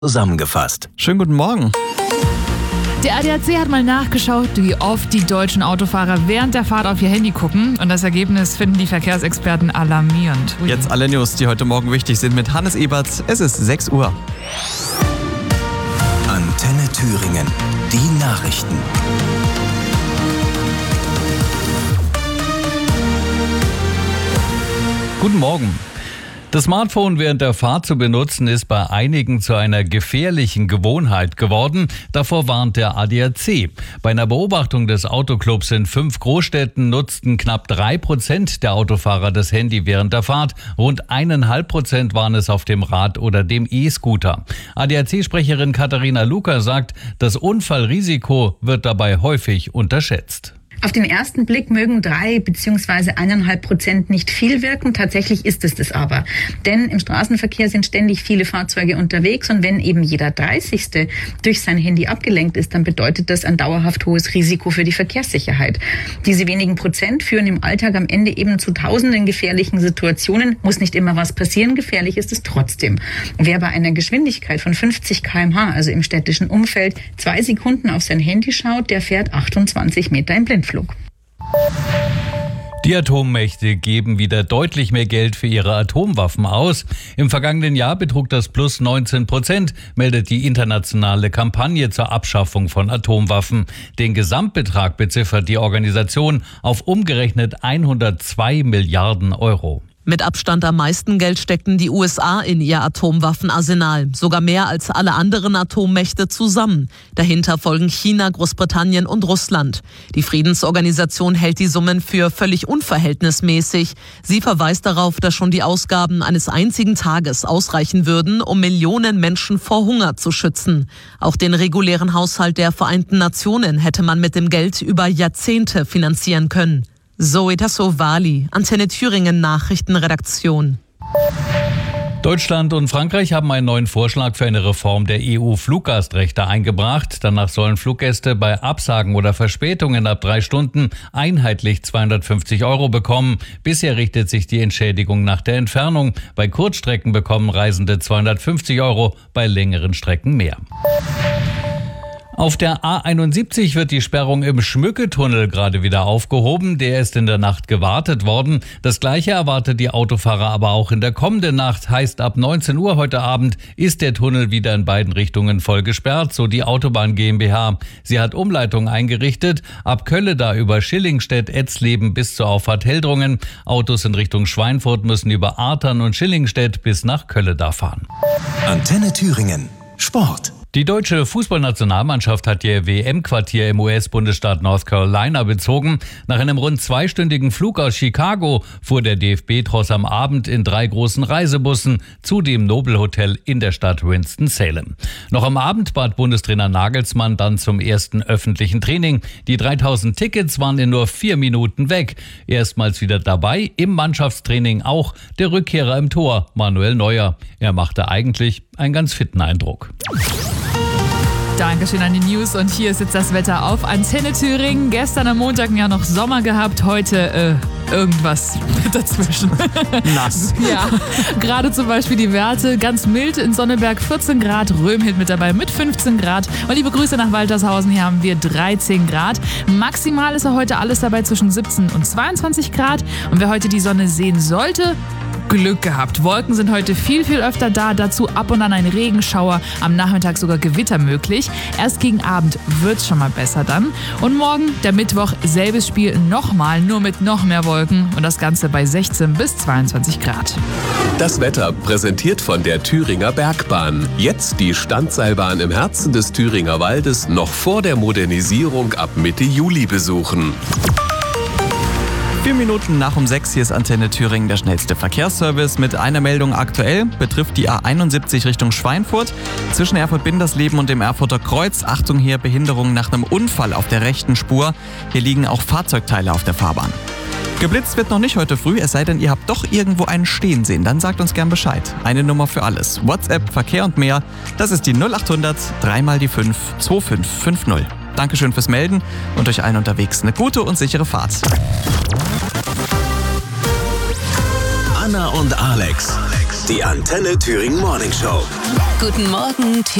zusammengefasst. Schönen guten Morgen. Der ADAC hat mal nachgeschaut, wie oft die deutschen Autofahrer während der Fahrt auf ihr Handy gucken. Und das Ergebnis finden die Verkehrsexperten alarmierend. Jetzt alle News, die heute Morgen wichtig sind, mit Hannes Eberts. Es ist 6 Uhr. Antenne Thüringen. Die Nachrichten. Guten Morgen. Das Smartphone während der Fahrt zu benutzen, ist bei einigen zu einer gefährlichen Gewohnheit geworden. Davor warnt der ADAC. Bei einer Beobachtung des Autoclubs in 5 Großstädten nutzten knapp 3% der Autofahrer das Handy während der Fahrt. Rund 1,5% waren es auf dem Rad oder dem E-Scooter. ADAC-Sprecherin Katharina Luca sagt, das Unfallrisiko wird dabei häufig unterschätzt. Auf den ersten Blick mögen 3 bzw. 1,5% nicht viel wirken. Tatsächlich ist es das aber. Denn im Straßenverkehr sind ständig viele Fahrzeuge unterwegs und wenn eben jeder 30. durch sein Handy abgelenkt ist, dann bedeutet das ein dauerhaft hohes Risiko für die Verkehrssicherheit. Diese wenigen Prozent führen im Alltag am Ende eben zu tausenden gefährlichen Situationen. Muss nicht immer was passieren, gefährlich ist es trotzdem. Wer bei einer Geschwindigkeit von 50 km/h, also im städtischen Umfeld, 2 Sekunden auf sein Handy schaut, der fährt 28 Meter im Blindflug. Die Atommächte geben wieder deutlich mehr Geld für ihre Atomwaffen aus. Im vergangenen Jahr betrug das plus 19%, meldet die internationale Kampagne zur Abschaffung von Atomwaffen. Den Gesamtbetrag beziffert die Organisation auf umgerechnet 102 Milliarden Euro. Mit Abstand am meisten Geld steckten die USA in ihr Atomwaffenarsenal, sogar mehr als alle anderen Atommächte zusammen. Dahinter folgen China, Großbritannien und Russland. Die Friedensorganisation hält die Summen für völlig unverhältnismäßig. Sie verweist darauf, dass schon die Ausgaben eines einzigen Tages ausreichen würden, um Millionen Menschen vor Hunger zu schützen. Auch den regulären Haushalt der Vereinten Nationen hätte man mit dem Geld über Jahrzehnte finanzieren können. Zoe Tassovali, Antenne Thüringen Nachrichtenredaktion. Deutschland und Frankreich haben einen neuen Vorschlag für eine Reform der EU-Fluggastrechte eingebracht. Danach sollen Fluggäste bei Absagen oder Verspätungen ab 3 Stunden einheitlich 250 € bekommen. Bisher richtet sich die Entschädigung nach der Entfernung. Bei Kurzstrecken bekommen Reisende 250 €, bei längeren Strecken mehr. Auf der A71 wird die Sperrung im Schmücketunnel gerade wieder aufgehoben. Der ist in der Nacht gewartet worden. Das Gleiche erwartet die Autofahrer aber auch in der kommenden Nacht. Heißt, ab 19 Uhr heute Abend ist der Tunnel wieder in beiden Richtungen voll gesperrt, so die Autobahn GmbH. Sie hat Umleitungen eingerichtet. Ab Kölleda über Schillingstedt, Etzleben bis zur Auffahrt Heldrungen. Autos in Richtung Schweinfurt müssen über Artern und Schillingstedt bis nach Kölleda fahren. Antenne Thüringen. Sport. Die deutsche Fußballnationalmannschaft hat ihr WM-Quartier im US-Bundesstaat North Carolina bezogen. Nach einem rund 2-stündigen Flug aus Chicago fuhr der DFB-Tross am Abend in 3 großen Reisebussen zu dem Nobelhotel in der Stadt Winston-Salem. Noch am Abend bat Bundestrainer Nagelsmann dann zum ersten öffentlichen Training. Die 3000 Tickets waren in nur 4 Minuten weg. Erstmals wieder dabei im Mannschaftstraining auch der Rückkehrer im Tor, Manuel Neuer. Er machte eigentlich einen ganz fitten Eindruck. Dankeschön an die News und hier ist jetzt das Wetter auf Antenne Thüringen. Gestern am Montag ja noch Sommer gehabt, heute irgendwas dazwischen. Nass. Ja, gerade zum Beispiel die Werte ganz mild in Sonneberg 14 Grad, Römhild mit dabei mit 15 Grad und liebe Grüße nach Waltershausen, hier haben wir 13 Grad. Maximal ist ja heute alles dabei zwischen 17 und 22 Grad und wer heute die Sonne sehen sollte, Glück gehabt. Wolken sind heute viel, viel öfter da. Dazu ab und an ein Regenschauer. Am Nachmittag sogar Gewitter möglich. Erst gegen Abend wird's schon mal besser dann. Und morgen, der Mittwoch, selbes Spiel nochmal, nur mit noch mehr Wolken. Und das Ganze bei 16 bis 22 Grad. Das Wetter präsentiert von der Thüringer Bergbahn. Jetzt die Standseilbahn im Herzen des Thüringer Waldes noch vor der Modernisierung ab Mitte Juli besuchen. 4 Minuten nach um 6, hier ist Antenne Thüringen, der schnellste Verkehrsservice. Mit einer Meldung aktuell betrifft die A71 Richtung Schweinfurt. Zwischen Erfurt-Bindersleben und dem Erfurter Kreuz. Achtung hier, Behinderung nach einem Unfall auf der rechten Spur. Hier liegen auch Fahrzeugteile auf der Fahrbahn. Geblitzt wird noch nicht heute früh, es sei denn, ihr habt doch irgendwo einen stehen sehen. Dann sagt uns gern Bescheid. Eine Nummer für alles. WhatsApp, Verkehr und mehr. Das ist die 0800 3 mal die 5 2550. Dankeschön fürs Melden und euch allen unterwegs eine gute und sichere Fahrt. Anna und Alex Die Antenne Thüringen Morning Show. Guten Morgen,